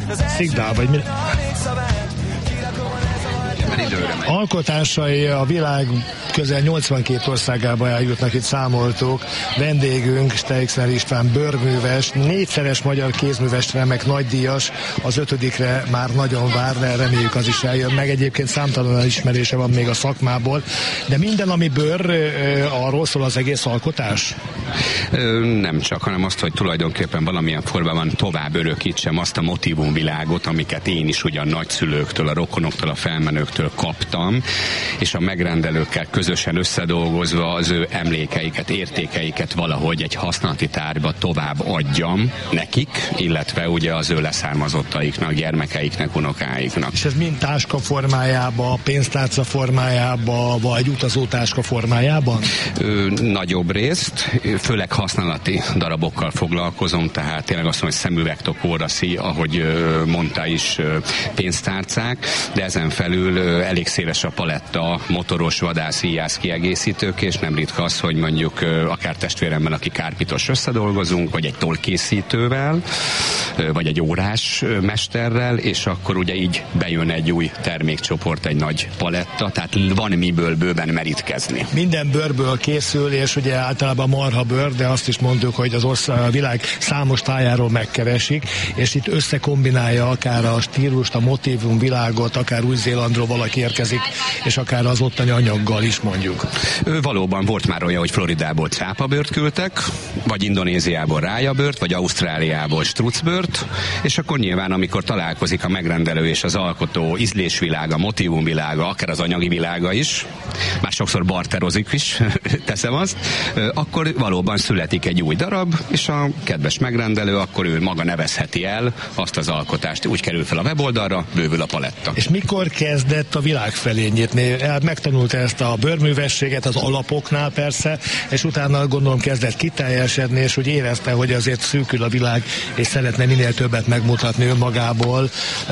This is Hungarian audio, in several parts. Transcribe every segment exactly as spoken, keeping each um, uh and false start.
Szigdál, vagy mi? Alkotásai a világ közel nyolcvankét országába eljutnak, itt számoltuk. Vendégünk Steixner István bőrműves, négyszeres magyar kézműves, remek nagydíjas, az ötödikre már nagyon vár, de reméljük az is eljön meg. Egyébként számtalan ismerése van még a szakmából, de minden, ami bőr, arról szól az egész alkotás? Nem csak, hanem azt, hogy tulajdonképpen valamilyen formában tovább örökítsem azt a motívumvilágot, amiket én is ugyan nagyszülőktől, a rokonoktól, a felmenőktől kaptam, és a megrendelőkkel közösen összedolgozva az ő emlékeiket, értékeiket valahogy egy használati tárgyba tovább adjam nekik, illetve ugye az ő leszármazottaiknak, gyermekeiknek, unokáiknak. És ez mind táska formájába, pénztárca formájába, vagy utazótáska formájában? Ö, nagyobb részt, főleg használati darabokkal foglalkozom, tehát tényleg azt mondom, hogy szemüvegtok, óraszi, ahogy ö, mondta is, ö, pénztárcák, de ezen felül ö, elég széles a paletta motoros, vadász, íjász kiegészítők, és nem ritka az, hogy mondjuk ö, akár testvéremmel, aki kárpitos összedolgozunk, vagy egy tollkészítővel, ö, vagy egy órás ö, mesterrel, és akkor ugye így bejön egy új termékcsoport, egy nagy paletta, tehát van miből bőven merítkezni. Minden bőrből készül, és ugye általában marha bőr, de azt is mondjuk, hogy az ország, a világ számos tájáról megkeresik, és itt összekombinálja akár a stílust, a motívum világot, akár Új-Zélandról valaki érkezik, és akár az ottani anyaggal is mondjuk. Ő valóban volt már olyan, hogy Floridából cápabőrt küldtek, vagy Indonéziából rájabőrt, vagy Ausztráliából strucbőrt, és akkor nyilván, amikor találkozik a megrendelő és az alkotó ízlésvilága, motívumvilága, akár az anyagi világa is, már sokszor barterozik is, teszem azt, akkor valóban születik egy új darab, és a kedves megrendelő akkor ő maga nevezheti el azt az alkotást. Úgy kerül fel a weboldalra, bővül a paletta. És mikor kezdett a világ felé nyitni? Megtanulta ezt a bőrművességet az alapoknál persze, és utána gondolom kezdett kiteljesedni, és úgy érezte, hogy azért szűkül a világ, és szeretne minél többet megmutatni önmagából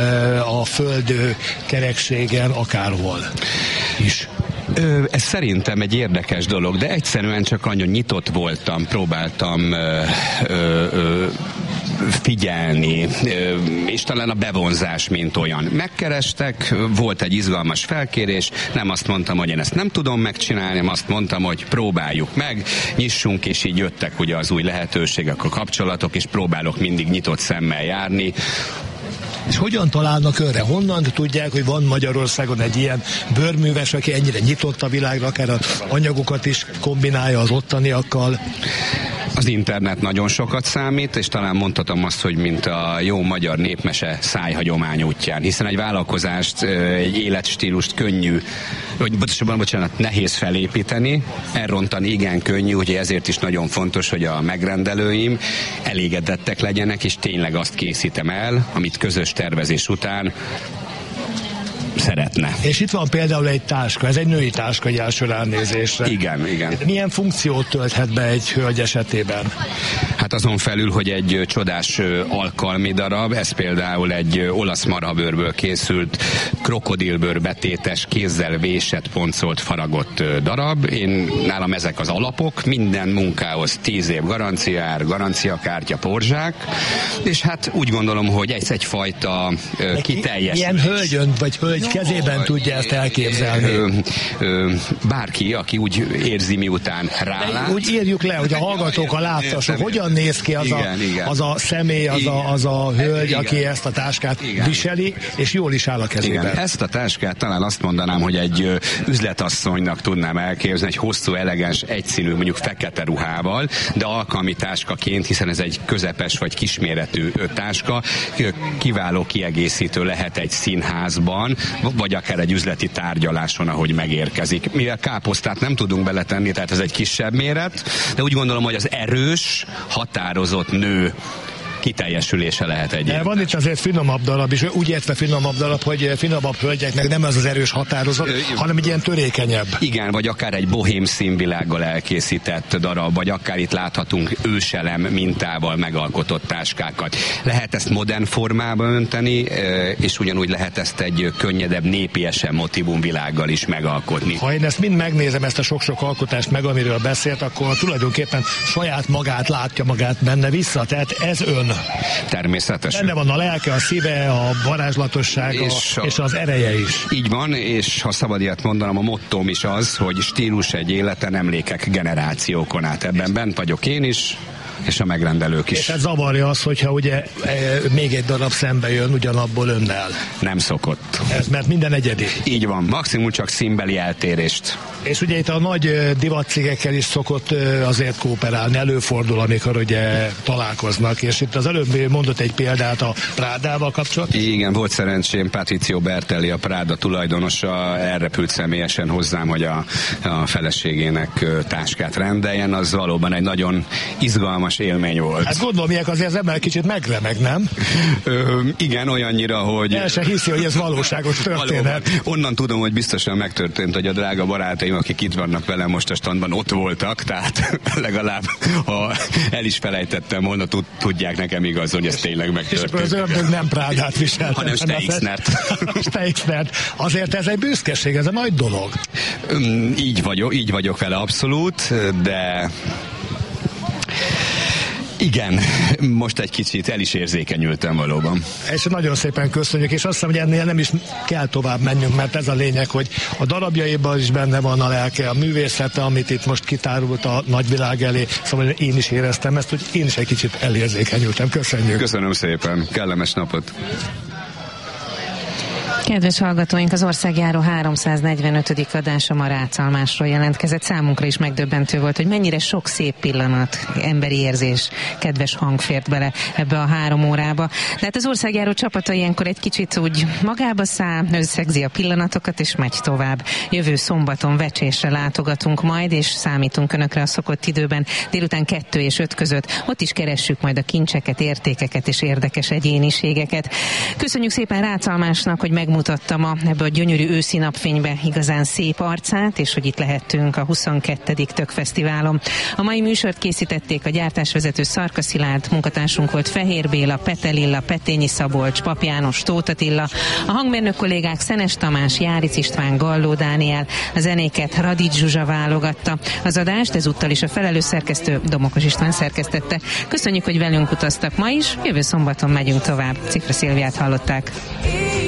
a föld kerekségen, akárhol is. Ö, ez szerintem egy érdekes dolog, de egyszerűen csak annyira nyitott voltam, próbáltam ö, ö, ö, figyelni, ö, és talán a bevonzás, mint olyan. Megkerestek, volt egy izgalmas felkérés, nem azt mondtam, hogy én ezt nem tudom megcsinálni, nem azt mondtam, hogy próbáljuk meg, nyissunk, és így jöttek ugye az új lehetőségek, a kapcsolatok, és próbálok mindig nyitott szemmel járni. És hogyan találnak önre? Honnan tudják, hogy van Magyarországon egy ilyen bőrműves, aki ennyire nyitott a világra, akár az anyagokat is kombinálja az ottaniakkal? Az internet nagyon sokat számít, és talán mondhatom azt, hogy mint a jó magyar népmese szájhagyomány útján, hiszen egy vállalkozást, egy életstílust könnyű, vagy bocsánat, bocsánat, nehéz felépíteni, elrontani igen könnyű, úgyhogy ezért is nagyon fontos, hogy a megrendelőim elégedettek legyenek, és tényleg azt készítem el, amit közös tervezés után szeretne. És itt van például egy táska, ez egy női táska egy első ránézésre. Igen, igen. Milyen funkciót tölthet be egy hölgy esetében? Hát azon felül, hogy egy csodás alkalmi darab, ez például egy olasz marhabőrből készült krokodilbőr betétes, kézzel vésett, poncolt, faragott darab. Én nálam ezek az alapok, minden munkához tíz év garanciár, garanciakártya, porzsák, és hát úgy gondolom, hogy ez egyfajta kiteljesülés. Milyen hölgyön, vagy hölgy kezében tudja ezt elképzelni? Ö, ö, bárki, aki úgy érzi, miután rálát. De úgy írjuk le, hogy a hallgatók, a látszasok, hogyan néz ki az, igen, a, igen. az a személy, az a, az a hölgy, igen. aki ezt a táskát igen. viseli, és jól is áll a kezében. Igen. Ezt a táskát talán azt mondanám, hogy egy üzletasszonynak tudnám elképzelni, egy hosszú, elegáns, egyszínű, mondjuk fekete ruhával, de alkalmi táskaként, hiszen ez egy közepes vagy kisméretű táska, kiváló kiegészítő lehet egy színházban, vagy akár egy üzleti tárgyaláson, ahogy megérkezik. Mivel káposztát nem tudunk beletenni, tehát ez egy kisebb méret, de úgy gondolom, hogy az erős, határozott nő kiteljesülése lehet egy. De van itt azért finomabb darab is, úgy értve finomabb darab, hogy finomabb hölgyeknek nem ez az erős határozat, ö, hanem egy ilyen törékenyebb. Igen, vagy akár egy bohém színvilággal elkészített darab, vagy akár itt láthatunk őselem mintával megalkotott táskákat. Lehet ezt modern formába önteni, és ugyanúgy lehet ezt egy könnyedebb, népiesen motívumvilággal is megalkotni. Ha én ezt mind megnézem, ezt a sok-sok alkotást meg, amiről beszélt, akkor tulajdonképpen saját magát látja magát benne vissza, tehát ez ön. Természetesen. Benne van a lelke, a szíve, a varázslatossága és, a, és az ereje is. Így van, és ha szabad ilyet mondanom, a mottóm is az, hogy stílus egy életen, emlékek generációkon át. Ebben bent vagyok én is, és a megrendelők is. És hát zavarja az, hogyha ugye e, még egy darab szembe jön ugyanabból önnel. Nem szokott. Ez, mert minden egyedi. Így van, maximum csak színbeli eltérést. És ugye itt a nagy divatcégekkel is szokott azért kooperálni, előfordul, amikor ugye találkoznak, és itt az előbb mondott egy példát a Prádával kapcsolatban. Igen, volt szerencsém, Patrizio Bertelli, a Práda tulajdonosa, elrepült személyesen hozzám, hogy a, a feleségének táskát rendeljen, az valóban egy nagyon izgalmas élmény volt. Hát gondolom, ilyek azért az ember kicsit megremeg, nem? Ö, igen, olyannyira, hogy... El se hiszi, hogy ez valóságos történet. Valóban. Onnan tudom, hogy biztosan megtörtént, hogy a drága barátaim, akik itt vannak velem most a standban, ott voltak, tehát legalább, ha el is felejtettem volna, tudják nekem igazolni, hogy ez tényleg megtörtént. És akkor az ördög nem Prádát viselt, hanem Steixnert. Steixnert. Azért ez egy büszkeség, ez egy nagy dolog. Így vagyok, így vagyok vele abszolút, de... Igen, most egy kicsit el is érzékenyültem valóban. És nagyon szépen köszönjük, és azt hiszem, hogy ennél nem is kell tovább menjünk, mert ez a lényeg, hogy a darabjaiban is benne van a lelke, a művészete, amit itt most kitárult a nagyvilág elé, szóval én is éreztem ezt, hogy én is egy kicsit elérzékenyültem. Köszönjük. Köszönöm szépen, kellemes napot. Kedves hallgatóink, az Országjáró háromszáznegyvenötödik adása ma Rácalmásról jelentkezett. Számunkra is megdöbbentő volt, hogy mennyire sok szép pillanat, emberi érzés, kedves hang fért bele ebbe a három órába. De hát az Országjáró csapata ilyenkor egy kicsit úgy magába száll, összegzi a pillanatokat és megy tovább. Jövő szombaton Vecsésre látogatunk majd, és számítunk önökre a szokott időben délután kettő és öt között. Ott is keressük majd a kincseket, értékeket és érdekes egyéniségeket. Köszönjük szépen Rácalmásnak, hogy meg mutatta ma ebbe a gyönyörű őszi napfénybe igazán szép arcát, és hogy itt lehettünk a huszonkettedik Tökfesztiválon. A mai műsort készítették a gyártásvezető Szarka Szilárd, munkatársunk volt Fehér Béla, Petelilla, Petényi Szabolcs, Pap János, Tóth Attila, a hangmérnök kollégák Szenes Tamás, Járic István, Galló Dániel, a zenéket Radics Zsuzsa válogatta. Az adást ezúttal is a felelős szerkesztő Domokos István szerkesztette. Köszönjük, hogy velünk utaztak ma is, jövő szombaton megyünk tovább. Cifra Szilviát hallották.